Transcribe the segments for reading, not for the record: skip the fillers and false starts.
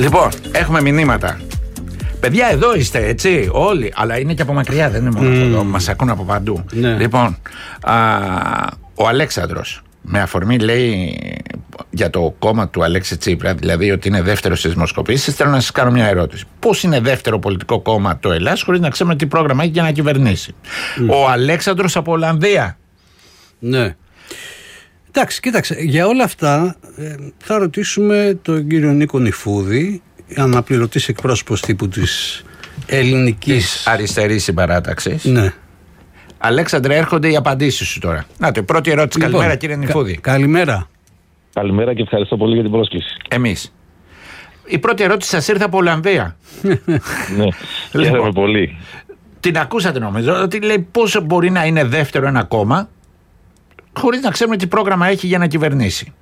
Λοιπόν, έχουμε μηνύματα. Παιδιά, εδώ είστε, έτσι, όλοι. Αλλά είναι και από μακριά, δεν είναι μόνο εδώ. Μας ακούνε από παντού. Ναι. Λοιπόν, ο Αλέξανδρος, με αφορμή, λέει, για το κόμμα του Αλέξη Τσίπρα, δηλαδή ότι είναι δεύτερο στις δημοσκοπήσεις, θέλω να σας κάνω μια ερώτηση. Πώς είναι δεύτερο πολιτικό κόμμα το Ελλάς, χωρίς να ξέρουμε τι πρόγραμμα έχει για να κυβερνήσει? Ο Αλέξανδρος από Ολλανδία. Ναι. Εντάξει, κοίταξε, για όλα αυτά θα ρωτήσουμε τον κύριο Νίκο Νηφούδη, αναπληρωτής εκπρόσωπος τύπου της ελληνικής αριστερής συμπαράταξης. Ναι. Αλέξανδρε, έρχονται οι απαντήσεις σου τώρα. Να το, η πρώτη ερώτηση. Λοιπόν, καλημέρα, κύριε Νηφούδη. Καλημέρα. Καλημέρα και ευχαριστώ πολύ για την πρόσκληση. Εμείς. Η πρώτη ερώτηση σας ήρθε από Ολλανδία. Ναι, χαίρομαι πολύ. Την ακούσατε, νομίζω, ότι λέει πώς μπορεί να είναι δεύτερο ένα κόμμα χωρίς να ξέρουμε τι πρόγραμμα έχει για να κυβερνήσει.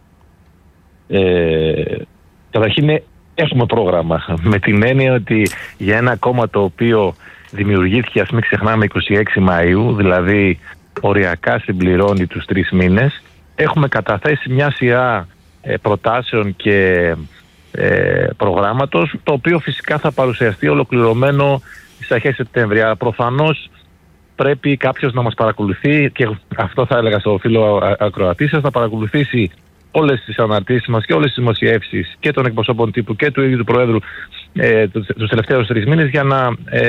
Καταρχήν έχουμε πρόγραμμα, με την έννοια ότι για ένα κόμμα το οποίο δημιουργήθηκε, ας μην ξεχνάμε, 26 Μαΐου, δηλαδή οριακά συμπληρώνει τους 3 μήνες, έχουμε καταθέσει μια σειρά προτάσεων και προγράμματος, το οποίο φυσικά θα παρουσιαστεί ολοκληρωμένο στις αρχές Σεπτέμβρια. Προφανώς πρέπει κάποιος να μας παρακολουθεί, και αυτό θα έλεγα στο φίλο ακροατή σας, να παρακολουθήσει όλες τις αναρτήσεις μας και όλες τις δημοσιεύσεις και των εκπροσώπων τύπου και του ίδιου του Προέδρου τους τελευταίους 3 μήνες, για να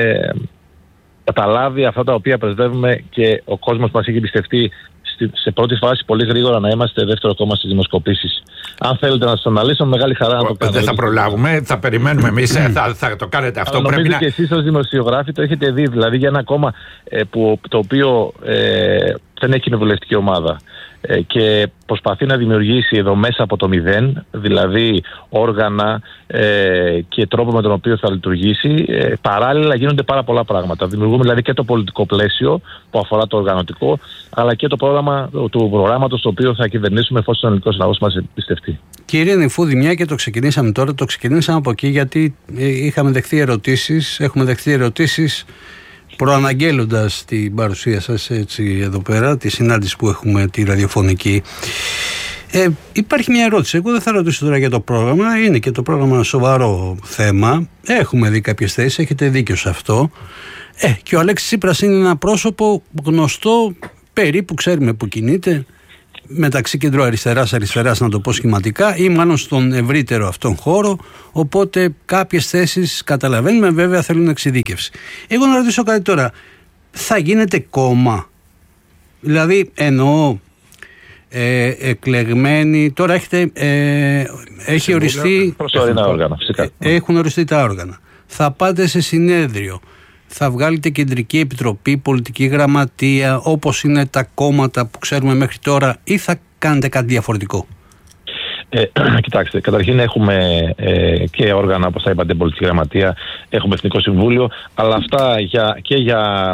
καταλάβει αυτά τα οποία πρεσβεύουμε, και ο κόσμος μας έχει εμπιστευτεί σε πρώτη φάση πολύ γρήγορα να είμαστε δεύτερο κόμμα στις δημοσκοπήσεις. Αν θέλετε να σας αναλύσω, με μεγάλη χαρά να το κάνω. Δεν θα προλάβουμε, θα περιμένουμε εμείς, θα το κάνετε αυτό. Αλλά νομίζω και εσείς ως δημοσιογράφοι το έχετε δει, δηλαδή για ένα κόμμα το οποίο δεν έχει κοινοβουλευτική ομάδα και προσπαθεί να δημιουργήσει εδώ μέσα από το μηδέν, δηλαδή όργανα και τρόπο με τον οποίο θα λειτουργήσει, παράλληλα γίνονται πάρα πολλά πράγματα. Δημιουργούμε δηλαδή και το πολιτικό πλαίσιο που αφορά το οργανωτικό, αλλά και το πρόγραμμα του προγράμματος το οποίο θα κυβερνήσουμε εφόσον ο ελληνικός λαός μας εμπιστευτεί. Κύριε Νηφούδη, μια και το ξεκινήσαμε τώρα, το ξεκινήσαμε από εκεί γιατί έχουμε δεχθεί ερωτήσεις προαναγγέλλοντας την παρουσία σας έτσι εδώ πέρα, τη συνάντηση που έχουμε τη ραδιοφωνική. Υπάρχει μια ερώτηση. Εγώ δεν θα ρωτήσω τώρα για το πρόγραμμα. Είναι και το πρόγραμμα σοβαρό θέμα. Έχουμε δει κάποιες θέσεις, έχετε δίκιο σε αυτό. Και ο Αλέξης Τσίπρας είναι ένα πρόσωπο γνωστό, περίπου ξέρουμε που κινείται, μεταξύ κεντροαριστεράς να το πω σχηματικά, ή μάλλον στον ευρύτερο αυτόν χώρο, οπότε κάποιες θέσεις καταλαβαίνουμε, βέβαια θέλουν εξειδίκευση. Εγώ να ρωτήσω κάτι τώρα, θα γίνετε κόμμα? Δηλαδή εννοώ εκλεγμένοι, τώρα έχει οριστεί προσωρινά όργανα, φυσικά. Έχουν οριστεί τα όργανα, θα πάτε σε συνέδριο, θα βγάλετε κεντρική επιτροπή, πολιτική γραμματεία, όπως είναι τα κόμματα που ξέρουμε μέχρι τώρα, ή θα κάνετε κάτι διαφορετικό? Κοιτάξτε, καταρχήν έχουμε και όργανα, όπως θα είπατε, πολιτική γραμματεία, έχουμε Εθνικό Συμβούλιο, αλλά αυτά για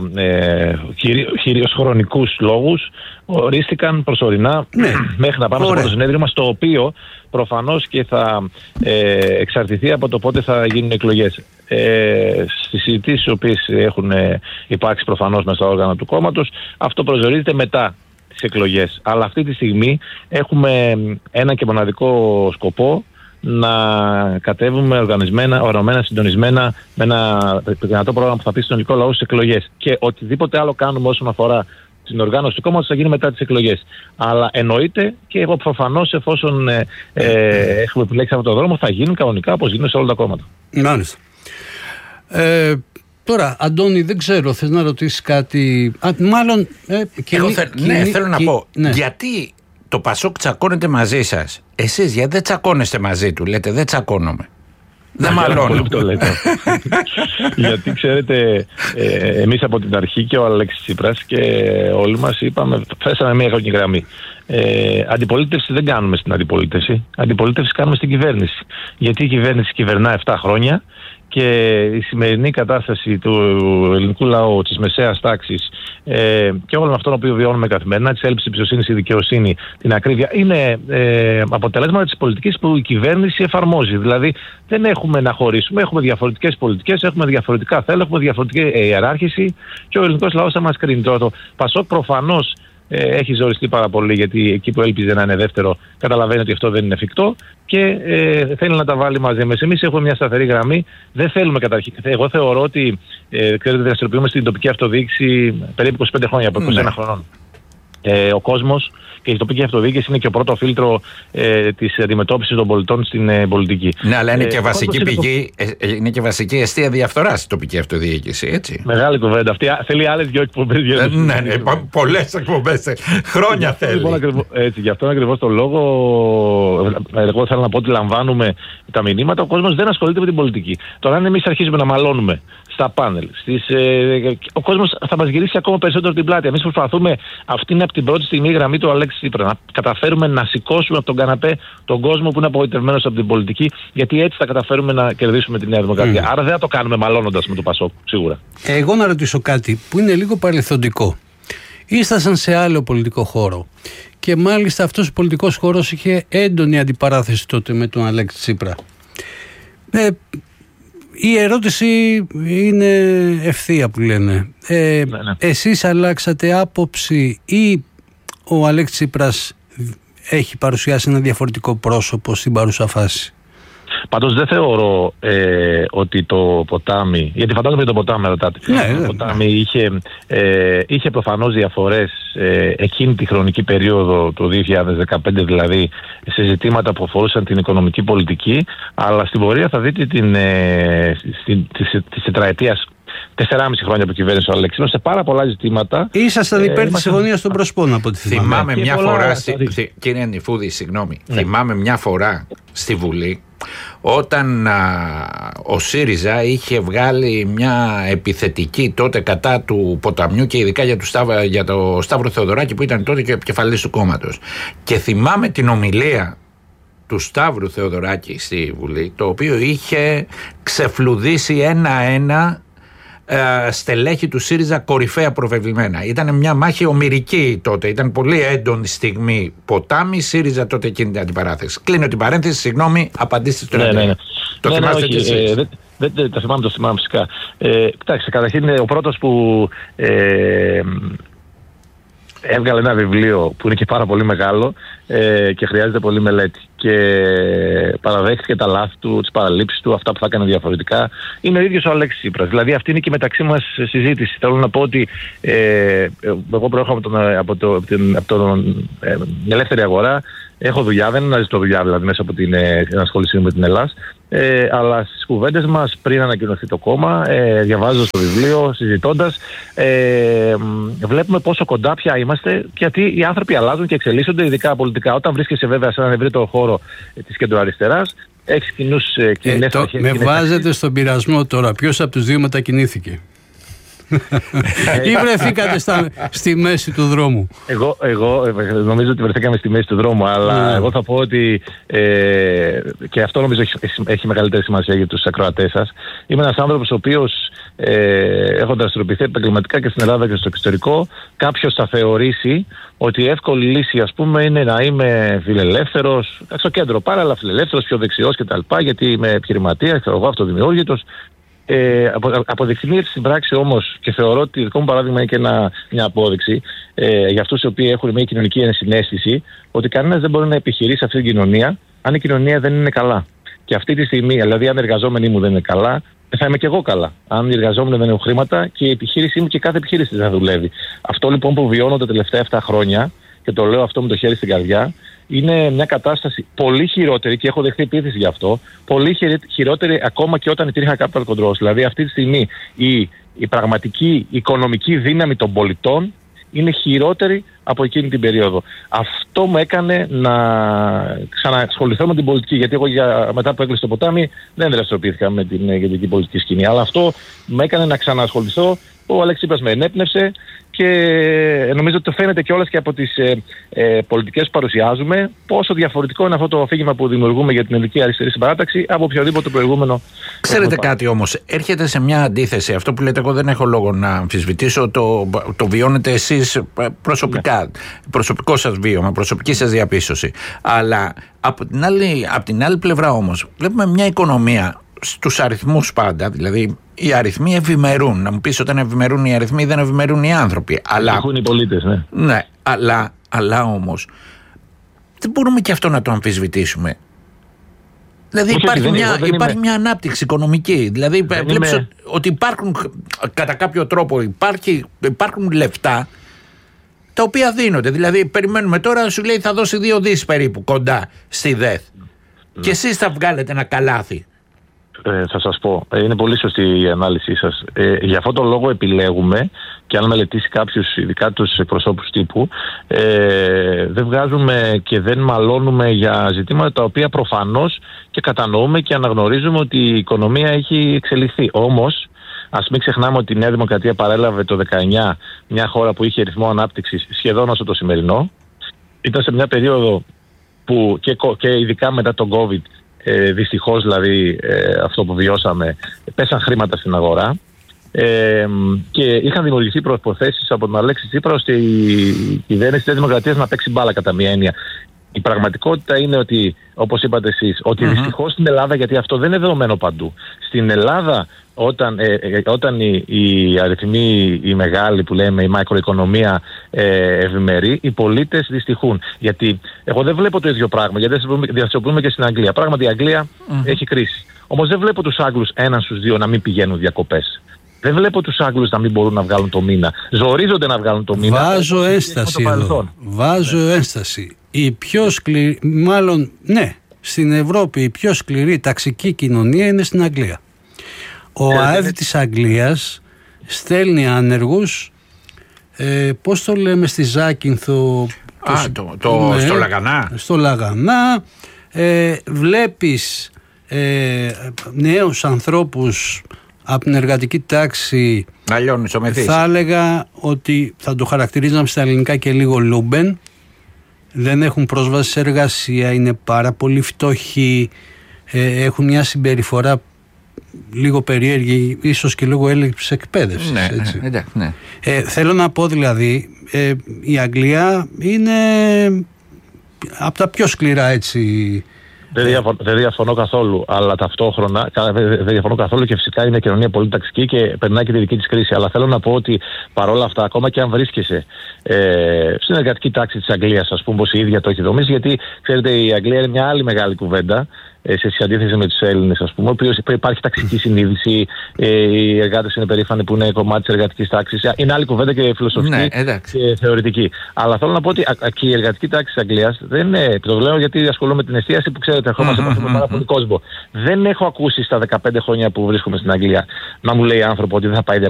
κυρίως χρονικούς λόγους ορίστηκαν προσωρινά, μέχρι να πάμε στο πρώτο συνέδριο μας, το οποίο προφανώς και θα εξαρτηθεί από το πότε θα γίνουν εκλογές. Στις συζητήσεις οι οποίες έχουν υπάρξει προφανώς μέσα στα όργανα του κόμματος, αυτό προσδιορίζεται μετά τις εκλογές. Αλλά αυτή τη στιγμή έχουμε ένα και μοναδικό σκοπό, να κατέβουμε οργανωμένα, συντονισμένα, με ένα δυνατό πρόγραμμα που θα πει στον ελληνικό λαό στις εκλογές. Και οτιδήποτε άλλο κάνουμε όσον αφορά την οργάνωση του κόμματος θα γίνει μετά τις εκλογές. Αλλά εννοείται, και εγώ προφανώς, εφόσον έχουμε επιλέξει αυτό το δρόμο, θα γίνουν κανονικά όπως γίνουν σε όλα τα κόμματα. Μάλιστα. Τώρα, Αντώνη, δεν ξέρω, θες να ρωτήσεις κάτι? Μάλλον. Θέλω να πω. Ναι. Γιατί το Πασόκ τσακώνεται μαζί σας? Εσείς γιατί δεν τσακώνεστε μαζί του? Λέτε δεν τσακώνομαι. Δεν μαλώνω. Γιατί ξέρετε, εμείς από την αρχή, και ο Αλέξης Τσίπρας και όλοι μας, θέσαμε μια χρονική γραμμή. Αντιπολίτευση δεν κάνουμε στην αντιπολίτευση. Αντιπολίτευση κάνουμε στην κυβέρνηση. Γιατί η κυβέρνηση κυβερνά 7 χρόνια. Και η σημερινή κατάσταση του ελληνικού λαού, της μεσαίας τάξης και όλων αυτών που βιώνουμε καθημερινά, της έλλειψης εμπιστοσύνης στη δικαιοσύνη, την ακρίβεια, είναι αποτελέσματα της πολιτικής που η κυβέρνηση εφαρμόζει. Δηλαδή δεν έχουμε να χωρίσουμε, έχουμε διαφορετικές πολιτικές, έχουμε διαφορετικά θέλω, έχουμε διαφορετική ιεράρχηση και ο ελληνικός λαός θα μας κρίνει. Το Πασόκ προφανώς έχει ζοριστεί πάρα πολύ, γιατί εκεί που έλπιζε να είναι δεύτερο, καταλαβαίνει ότι αυτό δεν είναι εφικτό και θέλει να τα βάλει μαζί μας. Εμείς έχουμε μια σταθερή γραμμή. Δεν θέλουμε καταρχήν. Εγώ θεωρώ ότι ξέρετε, δραστηριοποιούμε στην τοπική αυτοδιοίκηση περίπου 25 χρόνια, από 21 χρονών. Ο κόσμος και η τοπική αυτοδιοίκηση είναι και ο πρώτο φίλτρο της αντιμετώπισης των πολιτών στην πολιτική. Ναι, αλλά είναι και βασική πηγή, είναι και βασική αιστεία διαφθοράς στην τοπική αυτοδιοίκηση, έτσι. Μεγάλη κουβέντα αυτή. Θέλει άλλες δυο εκπομπές. Ναι, πολλές εκπομπές. Χρόνια θέλει. Έτσι, γι' αυτόν ακριβώς τον λόγο, εγώ θέλω να πω ότι λαμβάνουμε τα μηνύματα. Ο κόσμος δεν ασχολείται με την πολιτική. Τώρα, αν εμείς αρχίζουμε να μαλώνουμε στα πάνελ, ο κόσμος θα μας γυρίσει ακόμα περισσότερο την πλάτη. Εμείς προσπαθούμε, αυτή είναι από την πρώτη στιγμή η γραμμή του Αλέξη Τσίπρα, να καταφέρουμε να σηκώσουμε από τον καναπέ τον κόσμο που είναι απογοητευμένος από την πολιτική, γιατί έτσι θα καταφέρουμε να κερδίσουμε τη Νέα Δημοκρατία. Άρα δεν θα το κάνουμε μαλώνοντας με το Πασόκ, σίγουρα. Εγώ να ρωτήσω κάτι που είναι λίγο παρελθοντικό. Ήσασταν σε άλλο πολιτικό χώρο και μάλιστα αυτός ο πολιτικός χώρος είχε έντονη αντιπαράθεση τότε με τον Αλέξη Τσίπρα. Η ερώτηση είναι ευθεία που λένε. Ναι. Εσείς αλλάξατε άποψη ή ο Αλέξης Τσίπρας έχει παρουσιάσει ένα διαφορετικό πρόσωπο στην παρούσα φάση? Πάντως δεν θεωρώ ότι το ποτάμι, γιατί φαντάζομαι το ποτάμι ρωτάτε, το ποτάμι είχε προφανώς διαφορές εκείνη τη χρονική περίοδο του 2015, δηλαδή σε ζητήματα που αφορούσαν την οικονομική πολιτική, αλλά στην πορεία θα δείτε της τετραετίας 4,5 χρόνια που κυβέρνησε ο Αλέξης σε πάρα πολλά ζητήματα. Ήσασταν υπέρ της συμφωνίας των Προσπών, από ό,τι θυμάμαι. Μια φορά, κύριε Νιφούδη, συγγνώμη, θυμάμαι μια φορά στη Βουλή, όταν ο ΣΥΡΙΖΑ είχε βγάλει μια επιθετική τότε κατά του ποταμιού και ειδικά για το Σταύρο Θεοδωράκη, που ήταν τότε και επικεφαλής του κόμματος. Και θυμάμαι την ομιλία του Σταύρου Θεοδωράκη στη Βουλή, το οποίο είχε ξεφλουδίσει ένα-ένα στελέχη του ΣΥΡΙΖΑ κορυφαία προβεβλημένα. Ήταν μια μάχη ομηρική τότε. Ήταν πολύ έντονη στιγμή. Ποτάμι, ΣΥΡΙΖΑ τότε εκείνη την αντιπαράθεση. Κλείνω την παρένθεση, συγγνώμη, απαντήστε στο ερώτημα. Ναι. Το θυμάστε κι εσείς? Δεν το θυμάμαι φυσικά. Κοιτάξτε, καταρχήν είναι ο πρώτος που έβγαλε ένα βιβλίο που είναι και πάρα πολύ μεγάλο και χρειάζεται πολύ μελέτη. Και παραδέχτηκε τα λάθη του, τις παραλήψεις του, αυτά που θα έκανε διαφορετικά. Είναι ο ίδιος ο Αλέξης Τσίπρας. Δηλαδή αυτή είναι και η μεταξύ μας συζήτηση. Θέλω να πω ότι εγώ προέρχομαι από την ελεύθερη αγορά. Έχω δουλειά, δεν αναζητώ δουλειά δηλαδή μέσα από την ενασχόλησή μου με την Ελλάδα. Αλλά στις κουβέντες μας πριν ανακοινωθεί το κόμμα, διαβάζοντας το βιβλίο, συζητώντας, βλέπουμε πόσο κοντά πια είμαστε, γιατί οι άνθρωποι αλλάζουν και εξελίσσονται, ειδικά πολιτικά. Όταν βρίσκεσαι βέβαια σε έναν ευρύτερο χώρο της κεντροαριστεράς, έχεις κοινές αρχές. Με βάζετε στον πειρασμό τώρα. Ποιος από τους δύο μετακινήθηκε? Ή βρεθήκατε στη μέση του δρόμου? Εγώ νομίζω ότι βρεθήκαμε στη μέση του δρόμου, αλλά εγώ θα πω ότι και αυτό νομίζω έχει μεγαλύτερη σημασία για τους ακροατές σας. Είμαι ένας άνθρωπος ο οποίος έχω δραστηριοποιηθεί επαγγελματικά και στην Ελλάδα και στο εξωτερικό. Κάποιος θα θεωρήσει ότι η εύκολη λύση, ας πούμε, είναι να είμαι φιλελεύθερος, στο κέντρο πάρα, αλλά φιλελεύθερος, πιο δεξιός κτλ. Γιατί είμαι επιχειρηματίας, εγώ αυτοδημιούργητος. Αποδεικνύεται στην πράξη όμως, και θεωρώ ότι το δικό μου παράδειγμα είναι και μια απόδειξη για αυτούς οι οποίοι έχουν μια κοινωνική ενσυναίσθηση, ότι κανένας δεν μπορεί να επιχειρήσει αυτή την κοινωνία αν η κοινωνία δεν είναι καλά. Και αυτή τη στιγμή, δηλαδή, αν οι εργαζόμενοι μου δεν είναι καλά, θα είμαι και εγώ καλά. Αν οι εργαζόμενοι δεν έχουν χρήματα και η επιχείρησή μου και κάθε επιχείρηση δεν θα δουλεύει. Αυτό λοιπόν που βιώνω τα τελευταία 7 χρόνια, και το λέω αυτό με το χέρι στην καρδιά, είναι μια κατάσταση πολύ χειρότερη, και έχω δεχτεί επίθεση γι' αυτό, πολύ χειρότερη ακόμα και όταν υπήρχαν capital controls. Δηλαδή αυτή τη στιγμή η πραγματική οικονομική δύναμη των πολιτών είναι χειρότερη από εκείνη την περίοδο. Αυτό μου έκανε να ξανασχοληθώ με την πολιτική, γιατί εγώ μετά που έκλεισε το ποτάμι δεν δραστηριοποιήθηκα με την ηγετική πολιτική σκηνή. Αλλά αυτό μου έκανε να ξανασχοληθώ. Ο Αλέξης Τσίπρας με ενέπνευσε και νομίζω ότι το φαίνεται κιόλας και από τις πολιτικές που παρουσιάζουμε, πόσο διαφορετικό είναι αυτό το αφήγημα που δημιουργούμε για την ελληνική αριστερή συμπαράταξη από οποιοδήποτε προηγούμενο. Ξέρετε κάτι όμως, έρχεται σε μια αντίθεση. Αυτό που λέτε, εγώ δεν έχω λόγο να αμφισβητήσω, το βιώνετε εσείς προσωπικά, προσωπικό σας βίωμα, προσωπική σας διαπίστωση. Αλλά από την άλλη πλευρά όμως, βλέπουμε μια οικονομία στους αριθμούς πάντα. Δηλαδή, οι αριθμοί ευημερούν. Να μου πεις, όταν ευημερούν οι αριθμοί, δεν ευημερούν οι άνθρωποι. Έχουν οι πολίτες, ναι. Ναι, αλλά όμως δεν μπορούμε και αυτό να το αμφισβητήσουμε. Δηλαδή υπάρχει μια ανάπτυξη οικονομική. Δηλαδή βλέπεις ότι υπάρχουν, κατά κάποιο τρόπο υπάρχουν λεφτά τα οποία δίνονται. Δηλαδή περιμένουμε τώρα, σου λέει θα δώσει 2 δις περίπου κοντά στη ΔΕΘ. Και εσείς θα βγάλετε ένα καλάθι. Θα σας πω, είναι πολύ σωστή η ανάλυση σας. Για αυτόν τον λόγο επιλέγουμε, και αν μελετήσει κάποιους, ειδικά τους εκπροσώπους τύπου, δεν βγάζουμε και δεν μαλώνουμε για ζητήματα τα οποία προφανώς και κατανοούμε και αναγνωρίζουμε ότι η οικονομία έχει εξελιχθεί. Όμως, ας μην ξεχνάμε ότι η Νέα Δημοκρατία παρέλαβε το 19 μια χώρα που είχε ρυθμό ανάπτυξης σχεδόν όσο το σημερινό. Ήταν σε μια περίοδο που και ειδικά μετά τον COVID, δυστυχώς δηλαδή αυτό που βιώσαμε, πέσαν χρήματα στην αγορά και είχαν δημιουργηθεί προϋποθέσεις από τον Αλέξη Τσίπρα ώστε η κυβέρνηση της Δημοκρατίας να παίξει μπάλα κατά μία έννοια. Η πραγματικότητα είναι ότι, όπως είπατε εσείς, ότι δυστυχώς στην Ελλάδα, γιατί αυτό δεν είναι δεδομένο παντού, στην Ελλάδα όταν οι αριθμοί, οι μεγάλοι που λέμε, η μακροοικονομία ευημερεί, οι πολίτες δυστυχούν. Γιατί εγώ δεν βλέπω το ίδιο πράγμα, γιατί διαστροπούμε και στην Αγγλία. Πράγματι η Αγγλία έχει κρίση. Όμως δεν βλέπω τους Άγγλους 1 στους 2 να μην πηγαίνουν διακοπές. Δεν βλέπω τους Άγγλους να μην μπορούν να βγάλουν το μήνα. Ζορίζονται να βγάλουν το μήνα. Βάζω ένσταση εδώ. Βάζω ένσταση. Η πιο σκληρή, στην Ευρώπη η πιο σκληρή ταξική κοινωνία είναι στην Αγγλία. Ο ΑΕΔ της Αγγλίας στέλνει άνεργους, πώς το λέμε, στη Ζάκυνθο, στο Λαγανά. Στο Λαγανά βλέπεις νέους ανθρώπους από την εργατική τάξη, θα έλεγα ότι θα το χαρακτηρίζαμε στα ελληνικά και λίγο λούμπεν, δεν έχουν πρόσβαση σε εργασία, είναι πάρα πολύ φτωχοί, έχουν μια συμπεριφορά λίγο περίεργη, ίσως και λόγω έλλειψης εκπαίδευσης. Ναι. Θέλω να πω δηλαδή, η Αγγλία είναι από τα πιο σκληρά έτσι. Δεν διαφωνώ καθόλου, αλλά ταυτόχρονα δεν διαφωνώ καθόλου και φυσικά είναι μια κοινωνία πολύ ταξική και περνάει και τη δική της κρίση. Αλλά θέλω να πω ότι παρόλα αυτά, ακόμα και αν βρίσκεσαι στην εργατική τάξη της Αγγλίας, ας πούμε, πως η ίδια το έχει δομήσει, γιατί ξέρετε, η Αγγλία είναι μια άλλη μεγάλη κουβέντα σε αντίθεση με τους Έλληνες, ας πούμε, ο οποίος υπάρχει ταξική συνείδηση, οι εργάτες είναι περήφανοι που είναι κομμάτι της εργατικής τάξης. Είναι άλλη κουβέντα και φιλοσοφική και θεωρητική. Αλλά θέλω να πω ότι και η εργατική τάξη της Αγγλίας δεν είναι, το λέω γιατί ασχολούμαι με την εστίαση που ξέρετε, ερχόμαστε με πάρα πολύ κόσμο. Δεν έχω ακούσει στα 15 χρόνια που βρίσκομαι στην Αγγλία να μου λέει άνθρωπο ότι δεν θα πάει